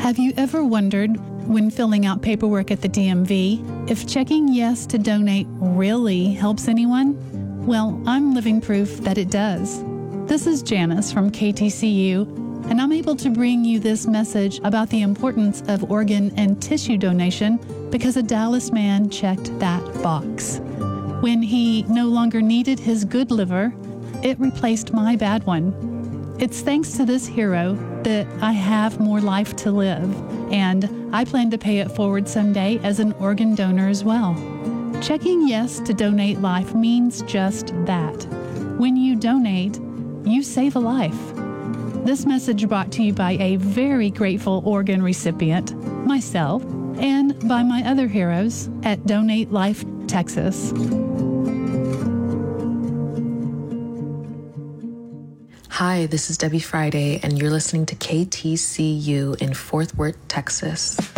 Have you ever wondered, when filling out paperwork at the DMV, if checking yes to donate really helps anyone? Well, I'm living proof that it does. This is Janice from KTCU, and I'm able to bring you this message about the importance of organ and tissue donation because a Dallas man checked that box. When he no longer needed his good liver, it replaced my bad one. It's thanks to this hero that I have more life to live, and I plan to pay it forward someday as an organ donor as well. Checking yes to donate life means just that. When you donate, you save a life. This message brought to you by a very grateful organ recipient, myself, and by my other heroes at Donate Life Texas. Hi, this is Debbie Friday, and you're listening to KTCU in Fort Worth, Texas.